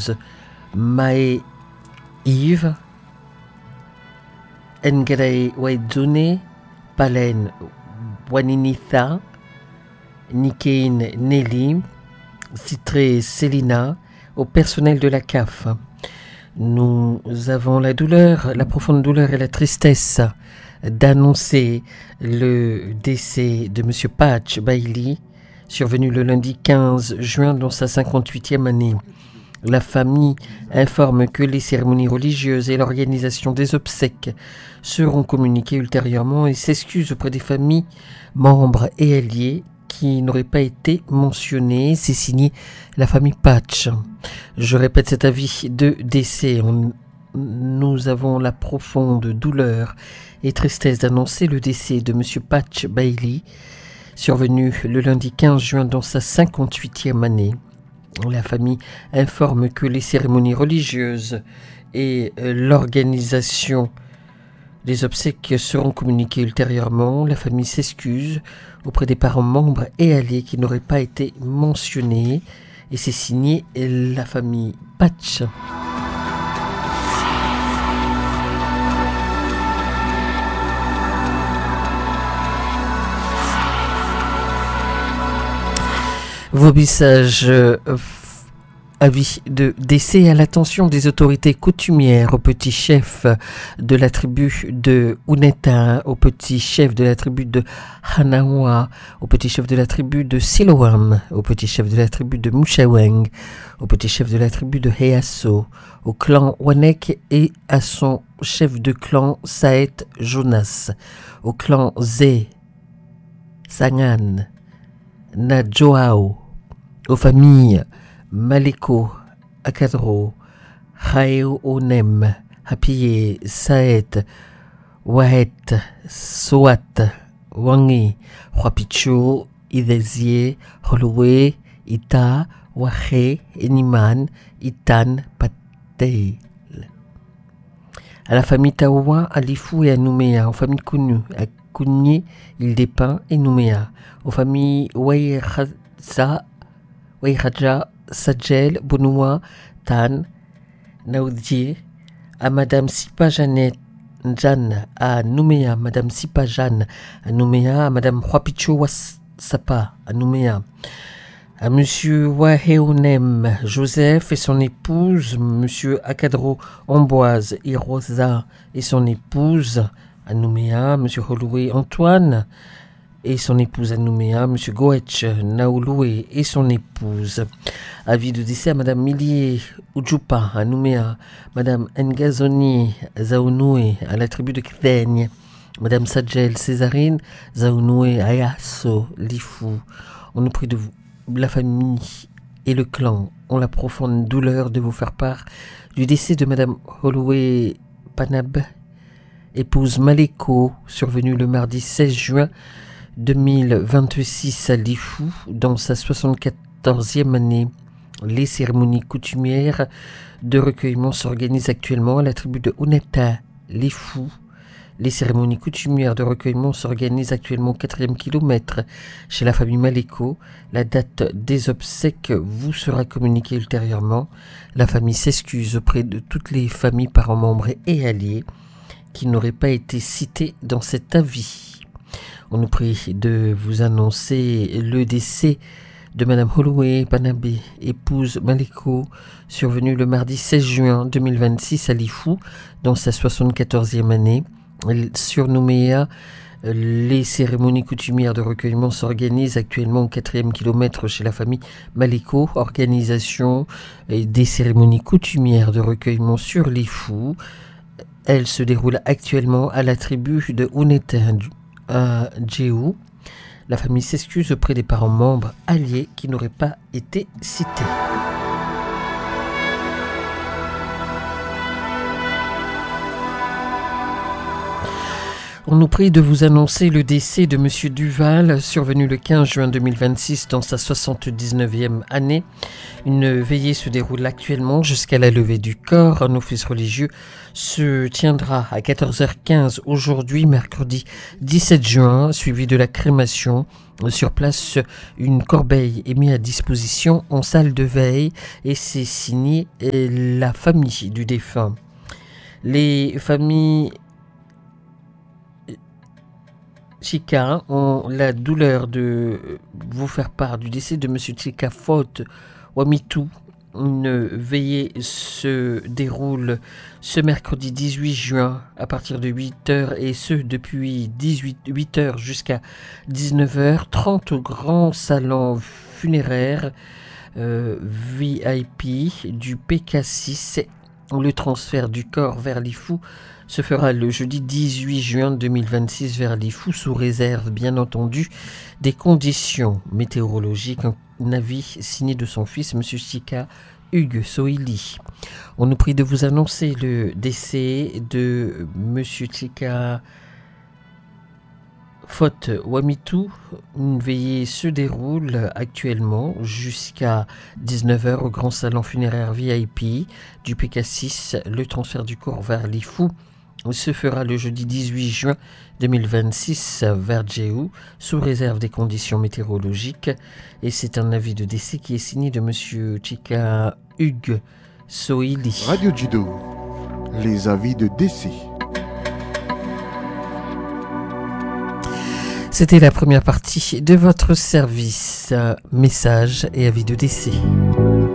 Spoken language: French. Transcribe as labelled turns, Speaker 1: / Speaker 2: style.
Speaker 1: religieuse Mae Yves, Ngere Waidune, Palen Waninitha, Nikein Nelly, Citré Célina, au personnel de la CAF. Nous avons la douleur, la profonde douleur et la tristesse d'annoncer le décès de M. Patch Bailey, survenu le lundi 15 juin dans sa 58e année. La famille informe que les cérémonies religieuses et l'organisation des obsèques seront communiquées ultérieurement et s'excuse auprès des familles, membres et alliés qui n'auraient pas été mentionnés. C'est signé la famille Patch. Je répète cet avis de décès. Nous avons la profonde douleur et tristesse d'annoncer le décès de M. Patch Bailey, survenu le lundi 15 juin dans sa 58e année. La famille informe que les cérémonies religieuses et l'organisation des obsèques seront communiquées ultérieurement. La famille s'excuse auprès des parents, membres et alliés qui n'auraient pas été mentionnés. Et c'est signé la famille Patch. Vos messages avis de décès à l'attention des autorités coutumières, au petit chef de la tribu de Uneta, au petit chef de la tribu de Hanawa, au petit chef de la tribu de Siloam, au petit chef de la tribu de Mushaweng, au petit chef de la tribu de Heaso, au clan Wanek et à son chef de clan Saet Jonas, au clan Zé, Sangan, Nadjoao, aux familles Maleko, Akadro, Haeonem, Hapie, Saet, Wahet, Soat, Wangi, Huapicho, Idezie, Holoué, Ita, Wahe, Eniman, Itan, Pateil. À la famille Taoua, à Lifou et à Nouméa, aux familles Kounu, à Kounié, Île-des-Pins et Nouméa, aux familles Wairaja, Sadjel, Bonoua, Tan, Naoudier, à Madame Sipa Jeannette Jeanne à Nouméa, Madame Sipa Jeanne à Nouméa, à Madame Huapicho Sapa à Nouméa, à Monsieur Waheonem Joseph et son épouse, Monsieur Akadro Amboise et Rosa et son épouse à Nouméa, Monsieur Holoué Antoine et son épouse à Nouméa, M. Goetch Naouloué et son épouse. Avis de décès à Mme Milier Ujupa à Nouméa, Mme Ngazoni Zaounoué à la tribu de Kdeigne, Mme Sadjel Césarine Zaounoué à Yasso, Lifou. On nous prie de vous, la famille et le clan ont la profonde douleur de vous faire part du décès de Mme Holoué Panab, épouse Maleko, survenue le mardi 16 juin 2026 à Lifou, dans sa 74e année. Les cérémonies coutumières de recueillement s'organisent actuellement à la tribu de Uneta, Lifou. Les cérémonies coutumières de recueillement s'organisent actuellement au 4e kilomètre chez la famille Maleko. La date des obsèques vous sera communiquée ultérieurement. La famille s'excuse auprès de toutes les familles, parents, membres et alliés qui n'auraient pas été cités dans cet avis. On nous prie de vous annoncer le décès de Madame Holoué Panabé, épouse Maleko, survenue le mardi 16 juin 2026 à Lifou, dans sa 74e année. Sur Nouméa, les cérémonies coutumières de recueillement s'organisent actuellement au 4e kilomètre chez la famille Maleko. Organisation des cérémonies coutumières de recueillement sur Lifou. Elle se déroule actuellement à la tribu de Uneta à Djéou. La famille s'excuse auprès des parents membres alliés qui n'auraient pas été cités. On nous prie de vous annoncer le décès de Monsieur Duval, survenu le 15 juin 2026 dans sa 79e année. Une veillée se déroule actuellement jusqu'à la levée du corps. Un office religieux se tiendra à 14h15 aujourd'hui, mercredi 17 juin, suivi de la crémation. Sur place, une corbeille est mise à disposition en salle de veille et c'est signé la famille du défunt. Les familles Chika ont la douleur de vous faire part du décès de M. Chika Faute Wamitou. Une veillée se déroule ce mercredi 18 juin à partir de 8h et ce depuis 8h jusqu'à 19h. 30 grands salons funéraires VIP du PK6. Le transfert du corps vers l'Ifou se fera le jeudi 18 juin 2026 vers l'Ifou sous réserve bien entendu des conditions météorologiques. Un avis signé de son fils, M. Chika Hugues Soili. On nous prie de vous annoncer le décès de M. Chika Faute Wamitou. Une veillée se déroule actuellement jusqu'à 19h au grand salon funéraire VIP du PK6. Le transfert du corps vers l'Ifou se fera le jeudi 18 juin 2026 vers Djéou, sous réserve des conditions météorologiques. Et c'est un avis de décès qui est signé de M. Chika Hugues Soili.
Speaker 2: Radio Judo, les avis de décès.
Speaker 1: C'était la première partie de votre service, message et avis de décès.